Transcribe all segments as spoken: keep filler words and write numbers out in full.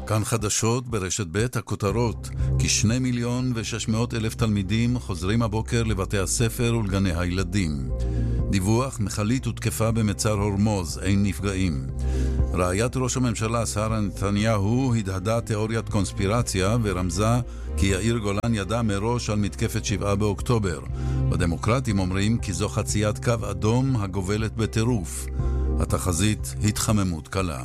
כאן חדשות ברשת ב' הכותרות, כשני מיליון ושש מאות אלף תלמידים חוזרים הבוקר לבתי הספר ולגני הילדים. דיווח, מכלית הותקפה במצר הורמוז, אין נפגעים. רעיית ראש הממשלה שרה נתניהו הדהדה תיאוריית קונספירציה ורמזה כי יאיר גולן ידע מראש על מתקפת שבעה באוקטובר. בדמוקרטים אומרים כי זו חציית קו אדום הגובלת בטירוף. התחזית התחממות קלה.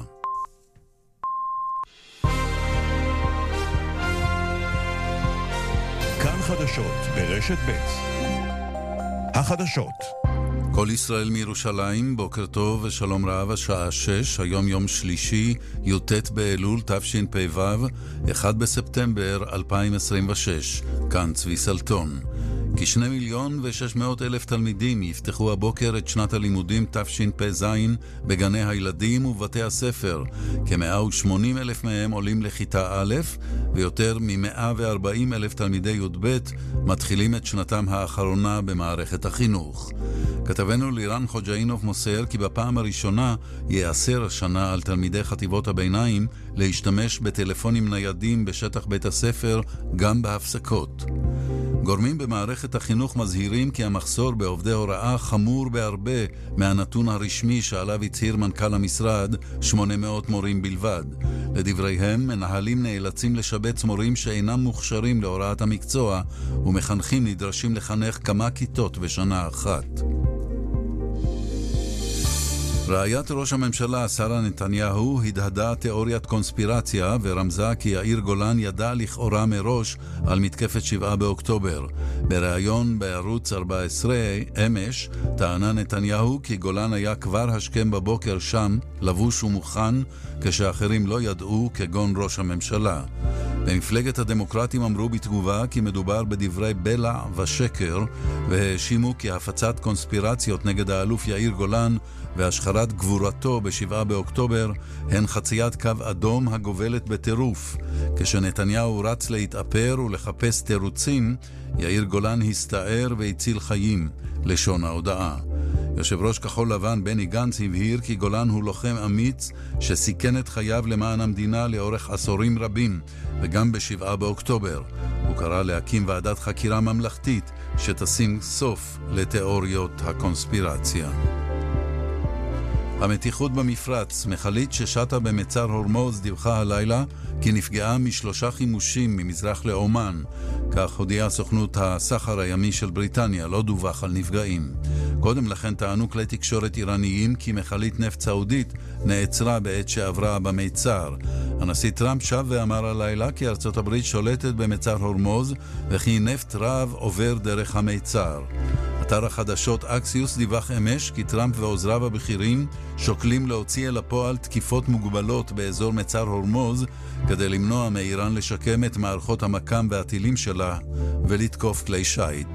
כאן חדשות ברשת ב' החדשות. כל ישראל מירושלים, בוקר טוב ושלום רב, השעה שש, היום יום שלישי, י"ט באלול תשפ"ו, אחד בספטמבר אלפיים עשרים ושש. כאן צבי סלטון. כשני מיליון ושש מאות אלף תלמידים יפתחו הבוקר את שנת הלימודים תשפ"ז בגני הילדים ובתי הספר. כ-מאה ושמונים אלף מהם עולים לכיתה א', ויותר מ-מאה וארבעים אלף תלמידי י"ב מתחילים את שנתם האחרונה במערכת החינוך. כתבנו לירן חוג'אינוב מוסר כי בפעם הראשונה יאסר השנה על תלמידי חטיבות הביניים להשתמש בטלפונים ניידים בשטח בית הספר גם בהפסקות. גורמים במערכת החינוך מזהירים כי המחסור בעובדי הוראה חמור בהרבה מהנתון הרשמי שעליו הצהיר מנכ"ל המשרד, שמונה מאות מורים בלבד. לדבריהם, מנהלים נאלצים לשבץ מורים שאינם מוכשרים להוראת המקצוע, ומחנכים נדרשים לחנך כמה כיתות בשנה אחת. רעיית ראש הממשלה שרה נתניהו הדהדה תיאוריית קונספירציה ורמזה כי יאיר גולן ידע לכאורה מראש על מתקפת שבעה באוקטובר. בריאיון בערוץ ארבע עשרה אמש טענה נתניהו כי גולן היה כבר השכם בבוקר שם, לבוש ומוכן, כשאחרים לא ידעו, כגון ראש הממשלה. במפלגת הדמוקרטים אמרו בתגובה כי מדובר בדברי בלע ושקר, והאשימו כי הפצת קונספירציות נגד האלוף יאיר גולן והשחרת גבורתו בשבעה באוקטובר הן חציית קו אדום הגובלת בטירוף. כשנתניהו רץ להתאפר ולחפש תירוצים, יאיר גולן הסתער והציל חיים, לשון ההודעה. יושב ראש כחול לבן בני גנץ הבהיר כי גולן הוא לוחם אמיץ שסיכן את חייו למען המדינה לאורך עשורים רבים, וגם בשבעה באוקטובר. הוא קרא להקים ועדת חקירה ממלכתית שתשים סוף לתיאוריות הקונספירציה. המתיחות במפרץ, מכלית ששטה במצר הורמוז דיווחה הלילה כי נפגעה משלושה חימושים ממזרח לאומן. כך הודיעה סוכנות הסחר הימי של בריטניה, לא דווח על נפגעים. קודם לכן טענו כלי תקשורת איראניים כי מכלית נפט סעודית נעצרה בעת שעברה במצר. הנשיא טראמפ שב ואמר הלילה כי ארצות הברית שולטת במצר הורמוז וכי נפט רב עובר דרך המצר. אתר החדשות אקסיוס דיווח אמש כי טראמפ ועוזריו הבכירים שוקלים להוציא אל הפועל תקיפות מוגבלות באזור מצר הורמוז כדי למנוע מאיראן לשקם את מערכות המקם והטילים שלה ולתקוף כלי שיט.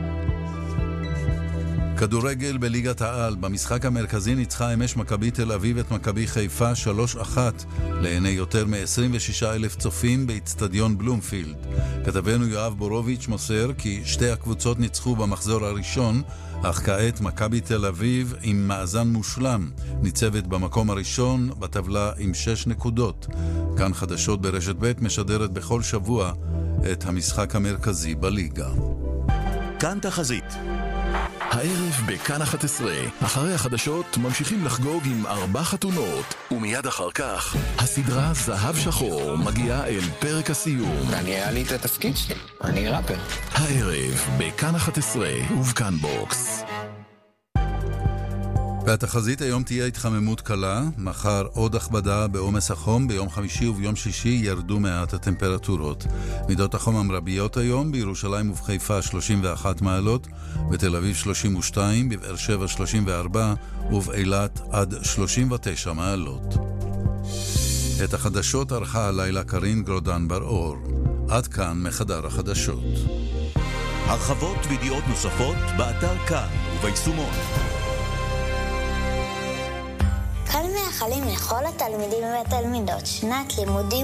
כדורגל בליגת העל, במשחק המרכזי ניצחה אמש מכבי תל אביב את מכבי חיפה שלוש אחת לעיני יותר מ-עשרים ושישה אלף צופים באצטדיון בלומפילד. כתבנו יואב בורוביץ' מוסר כי שתי הקבוצות ניצחו במחזור הראשון, אך כעת מכבי תל אביב עם מאזן מושלם ניצבת במקום הראשון בטבלה עם שש נקודות. כאן חדשות ברשת ב' משדרת בכל שבוע את המשחק המרכזי בליגה. כאן תחזית. הערב בכאן אחת עשרה, אחרי החדשות ממשיכים לחגוג עם ארבע חתונות, ומיד אחר כך הסדרה זהב שחור מגיעה אל פרק הסיום. אני היה לי את התפקיד שלי, אני ראפר. הערב בכאן אחת עשרה ובכאן בוקס. והתחזית היום תהיה התחממות קלה, מחר עוד הכבדה בעומס החום, ביום חמישי וביום שישי ירדו מעט הטמפרטורות. מידות החום המרביות היום, בירושלים ובחיפה שלושים ואחת מעלות, בתל אביב שלושים ושתיים, בבאר שבע שלושים וארבע ובאילת עד שלושים ותשע מעלות. את החדשות ערכה הלילה קרין גרודן בר-אור. עד כאן מחדר החדשות. הרחבות וידיעות נוספות באתר כאן וביישומון. כאן מאחלים לכל התלמידים והתלמידות שנת לימודים